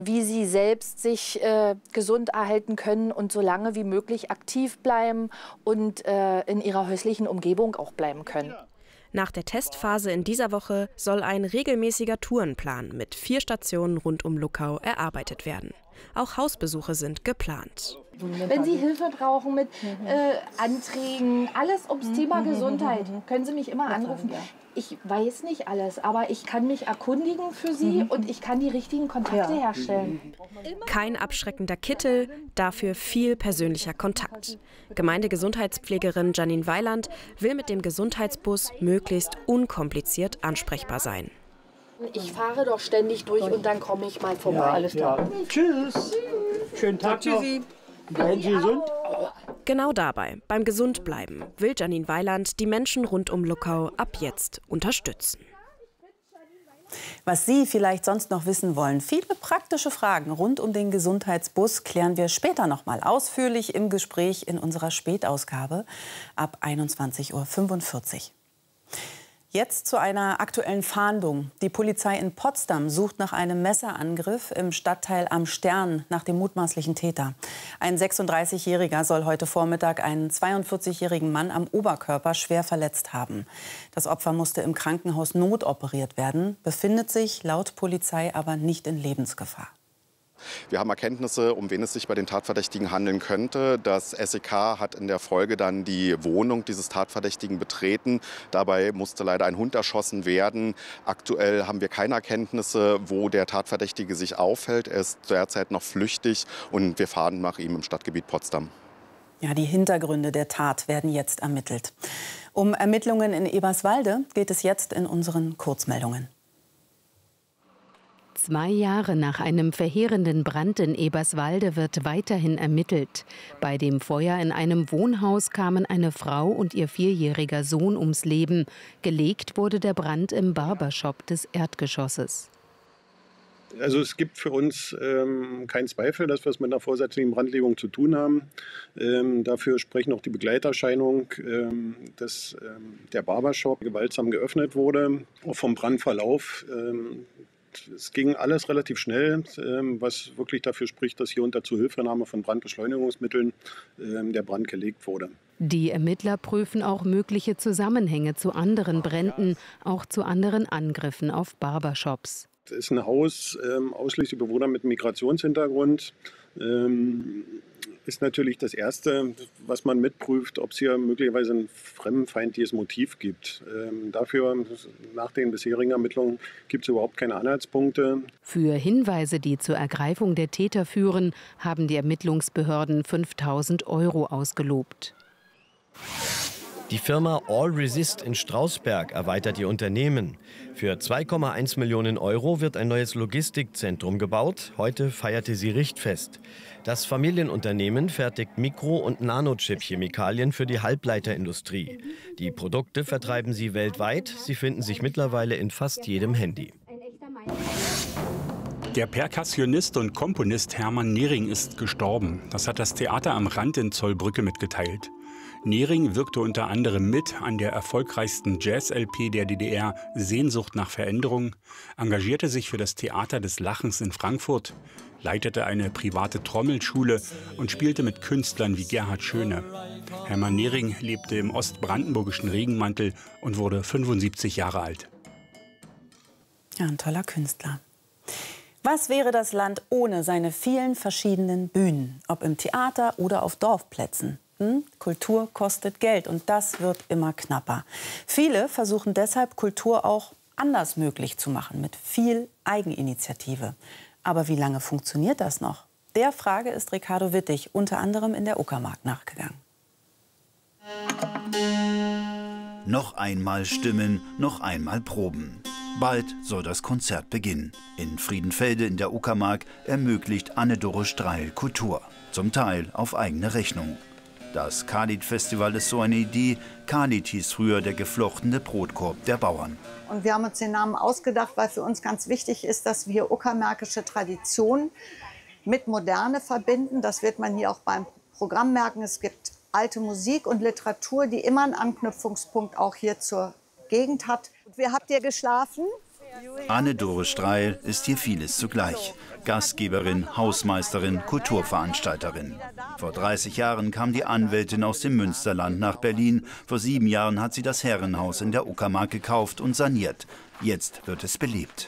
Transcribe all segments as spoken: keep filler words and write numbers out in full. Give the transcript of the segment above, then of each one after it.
wie sie selbst sich äh, gesund erhalten können und so lange wie möglich aktiv bleiben und äh, in ihrer häuslichen Umgebung auch bleiben können. Nach der Testphase in dieser Woche soll ein regelmäßiger Tourenplan mit vier Stationen rund um Luckau erarbeitet werden. Auch Hausbesuche sind geplant. Wenn Sie Hilfe brauchen mit äh, Anträgen, alles ums Thema Gesundheit, können Sie mich immer anrufen. Ich weiß nicht alles, aber ich kann mich erkundigen für Sie und ich kann die richtigen Kontakte herstellen. Kein abschreckender Kittel, dafür viel persönlicher Kontakt. Gemeindegesundheitspflegerin Janine Weiland will mit dem Gesundheitsbus möglichst unkompliziert ansprechbar sein. Ich fahre doch ständig durch und dann komme ich mal vorbei. Ja, alles klar. Ja. Tschüss. Schönen Tag noch. Bleiben Sie gesund. Genau dabei, beim Gesundbleiben, will Janine Weiland die Menschen rund um Luckau ab jetzt unterstützen. Was Sie vielleicht sonst noch wissen wollen, viele praktische Fragen rund um den Gesundheitsbus klären wir später noch mal ausführlich im Gespräch in unserer Spätausgabe ab einundzwanzig Uhr fünfundvierzig. Jetzt zu einer aktuellen Fahndung. Die Polizei in Potsdam sucht nach einem Messerangriff im Stadtteil Am Stern nach dem mutmaßlichen Täter. Ein sechsunddreißigjähriger soll heute Vormittag einen zweiundvierzigjährigen Mann am Oberkörper schwer verletzt haben. Das Opfer musste im Krankenhaus notoperiert werden, befindet sich laut Polizei aber nicht in Lebensgefahr. Wir haben Erkenntnisse, um wen es sich bei den Tatverdächtigen handeln könnte. Das S E K hat in der Folge dann die Wohnung dieses Tatverdächtigen betreten. Dabei musste leider ein Hund erschossen werden. Aktuell haben wir keine Erkenntnisse, wo der Tatverdächtige sich aufhält. Er ist derzeit noch flüchtig und wir fahren nach ihm im Stadtgebiet Potsdam. Ja, die Hintergründe der Tat werden jetzt ermittelt. Um Ermittlungen in Eberswalde geht es jetzt in unseren Kurzmeldungen. Zwei Jahre nach einem verheerenden Brand in Eberswalde wird weiterhin ermittelt. Bei dem Feuer in einem Wohnhaus kamen eine Frau und ihr vierjähriger Sohn ums Leben. Gelegt wurde der Brand im Barbershop des Erdgeschosses. Also es gibt für uns ähm, keinen Zweifel, dass wir es mit einer vorsätzlichen Brandlegung zu tun haben. Ähm, dafür sprechen auch die Begleiterscheinungen, ähm, dass ähm, der Barbershop gewaltsam geöffnet wurde. Auch vom Brandverlauf. Ähm, Es ging alles relativ schnell, was wirklich dafür spricht, dass hier unter Zuhilfenahme von Brandbeschleunigungsmitteln der Brand gelegt wurde. Die Ermittler prüfen auch mögliche Zusammenhänge zu anderen Bränden, auch zu anderen Angriffen auf Barbershops. Es ist ein Haus, ausschließlich Bewohner mit Migrationshintergrund. Ist natürlich das Erste, was man mitprüft, ob es hier möglicherweise ein fremdenfeindliches Motiv gibt. Ähm, dafür, nach den bisherigen Ermittlungen, gibt es überhaupt keine Anhaltspunkte. Für Hinweise, die zur Ergreifung der Täter führen, haben die Ermittlungsbehörden fünftausend Euro ausgelobt. Die Firma All Resist in Strausberg erweitert ihr Unternehmen. Für zwei Komma eins Millionen Euro wird ein neues Logistikzentrum gebaut. Heute feierte sie Richtfest. Das Familienunternehmen fertigt Mikro- und Nanochip-Chemikalien für die Halbleiterindustrie. Die Produkte vertreiben sie weltweit. Sie finden sich mittlerweile in fast jedem Handy. Der Perkussionist und Komponist Hermann Nering ist gestorben. Das hat das Theater am Rand in Zollbrücke mitgeteilt. Nering wirkte unter anderem mit an der erfolgreichsten Jazz-L P der D D R Sehnsucht nach Veränderung, engagierte sich für das Theater des Lachens in Frankfurt, leitete eine private Trommelschule und spielte mit Künstlern wie Gerhard Schöne. Hermann Nering lebte im ostbrandenburgischen Regenmantel und wurde fünfundsiebzig Jahre alt. Ja, ein toller Künstler. Was wäre das Land ohne seine vielen verschiedenen Bühnen, ob im Theater oder auf Dorfplätzen? Hm? Kultur kostet Geld und das wird immer knapper. Viele versuchen deshalb, Kultur auch anders möglich zu machen, mit viel Eigeninitiative. Aber wie lange funktioniert das noch? Der Frage ist Ricardo Wittig unter anderem in der Uckermark nachgegangen. Noch einmal stimmen, noch einmal proben. Bald soll das Konzert beginnen. In Friedenfelde in der Uckermark ermöglicht Anne-Dore Streil Kultur. Zum Teil auf eigene Rechnung. Das Khalid-Festival ist so eine Idee. Khalid hieß früher der geflochtene Brotkorb der Bauern. Und wir haben uns den Namen ausgedacht, weil für uns ganz wichtig ist, dass wir uckermärkische Tradition mit Moderne verbinden. Das wird man hier auch beim Programm merken. Es gibt alte Musik und Literatur, die immer einen Anknüpfungspunkt auch hier zur Gegend hat. Wie habt ihr geschlafen? Anne-Dore Streil ist hier vieles zugleich. Gastgeberin, Hausmeisterin, Kulturveranstalterin. Vor dreißig Jahren kam die Anwältin aus dem Münsterland nach Berlin. Vor sieben Jahren hat sie das Herrenhaus in der Uckermark gekauft und saniert. Jetzt wird es belebt.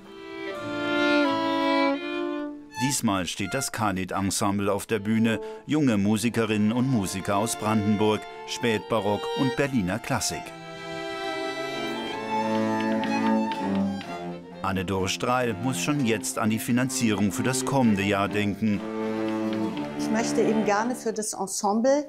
Diesmal steht das Kadet-Ensemble auf der Bühne. Junge Musikerinnen und Musiker aus Brandenburg, Spätbarock und Berliner Klassik. Anne-Dore Streil muss schon jetzt an die Finanzierung für das kommende Jahr denken. Ich möchte eben gerne für das Ensemble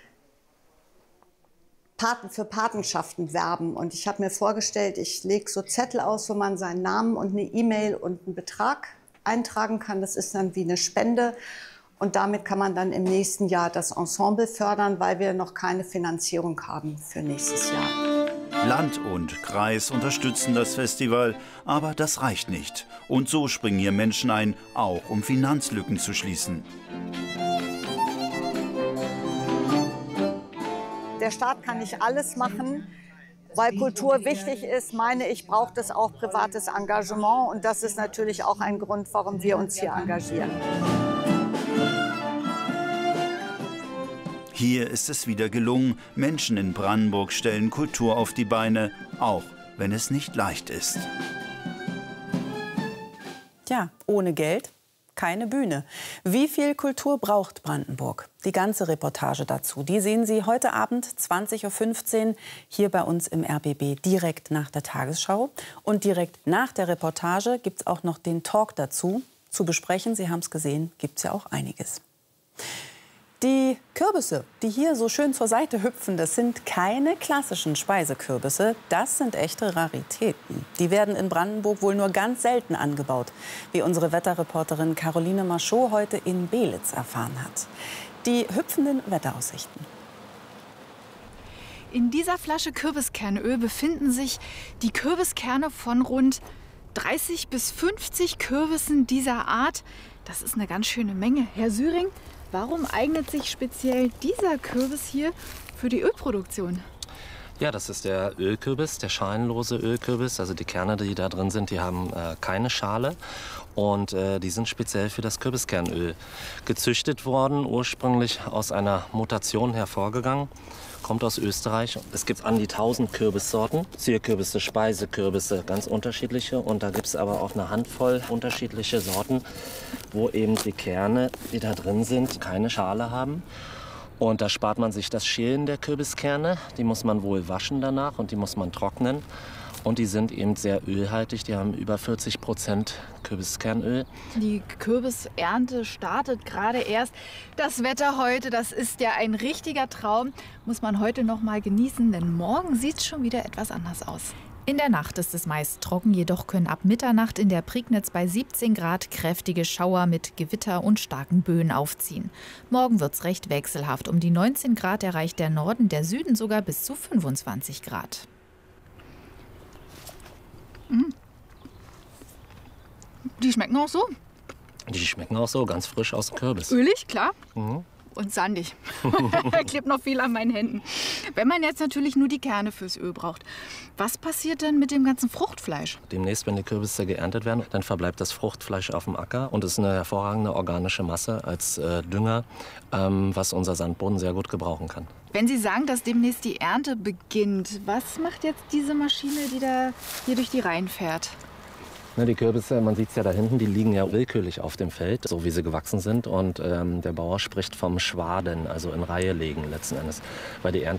Paten, für Patenschaften werben. Und ich habe mir vorgestellt, ich lege so Zettel aus, wo man seinen Namen und eine E-Mail und einen Betrag eintragen kann. Das ist dann wie eine Spende. Und damit kann man dann im nächsten Jahr das Ensemble fördern, weil wir noch keine Finanzierung haben für nächstes Jahr. Land und Kreis unterstützen das Festival, aber das reicht nicht. Und so springen hier Menschen ein, auch um Finanzlücken zu schließen. Der Staat kann nicht alles machen, weil Kultur wichtig ist. Meine ich, braucht es auch privates Engagement. Und das ist natürlich auch ein Grund, warum wir uns hier engagieren. Hier ist es wieder gelungen. Menschen in Brandenburg stellen Kultur auf die Beine, auch wenn es nicht leicht ist. Tja, ohne Geld keine Bühne. Wie viel Kultur braucht Brandenburg? Die ganze Reportage dazu, die sehen Sie heute Abend zwanzig Uhr fünfzehn hier bei uns im R B B direkt nach der Tagesschau. Und direkt nach der Reportage gibt es auch noch den Talk dazu. Zu besprechen, Sie haben es gesehen, gibt es ja auch einiges. Die Kürbisse, die hier so schön zur Seite hüpfen, das sind keine klassischen Speisekürbisse, das sind echte Raritäten. Die werden in Brandenburg wohl nur ganz selten angebaut, wie unsere Wetterreporterin Caroline Marchot heute in Belitz erfahren hat. Die hüpfenden Wetteraussichten. In dieser Flasche Kürbiskernöl befinden sich die Kürbiskerne von rund dreißig bis fünfzig Kürbissen dieser Art. Das ist eine ganz schöne Menge. Herr Syring, warum eignet sich speziell dieser Kürbis hier für die Ölproduktion? Ja, das ist der Ölkürbis, der schalenlose Ölkürbis. Also die Kerne, die da drin sind, die haben äh, keine Schale. Und äh, die sind speziell für das Kürbiskernöl gezüchtet worden, ursprünglich aus einer Mutation hervorgegangen. Kommt aus Österreich. Es gibt an die tausend Kürbissorten. Zierkürbisse, Speisekürbisse, ganz unterschiedliche. Und da gibt es aber auch eine Handvoll unterschiedliche Sorten, wo eben die Kerne, die da drin sind, keine Schale haben. Und da spart man sich das Schälen der Kürbiskerne. Die muss man wohl waschen danach und die muss man trocknen. Und die sind eben sehr ölhaltig. Die haben über vierzig Prozent Kürbiskernöl. Die Kürbisernte startet gerade erst. Das Wetter heute, das ist ja ein richtiger Traum. Muss man heute noch mal genießen, denn morgen sieht es schon wieder etwas anders aus. In der Nacht ist es meist trocken, jedoch können ab Mitternacht in der Prignitz bei siebzehn Grad kräftige Schauer mit Gewitter und starken Böen aufziehen. Morgen wird es recht wechselhaft. Um die neunzehn Grad erreicht der Norden, der Süden sogar bis zu fünfundzwanzig Grad. Mhm. Die schmecken auch so? Die schmecken auch so, ganz frisch aus dem Kürbis. Ölig, klar. Mhm. Und sandig. Da klebt noch viel an meinen Händen. Wenn man jetzt natürlich nur die Kerne fürs Öl braucht, was passiert denn mit dem ganzen Fruchtfleisch? Demnächst, wenn die Kürbisse geerntet werden, dann verbleibt das Fruchtfleisch auf dem Acker und ist eine hervorragende organische Masse als äh, Dünger, ähm, was unser Sandboden sehr gut gebrauchen kann. Wenn Sie sagen, dass demnächst die Ernte beginnt, was macht jetzt diese Maschine, die da hier durch die Reihen fährt? Ne, die Kürbisse, man sieht es ja da hinten, die liegen ja willkürlich auf dem Feld, so wie sie gewachsen sind. Und ähm, der Bauer spricht vom Schwaden, also in Reihe legen letzten Endes. Weil die Ernte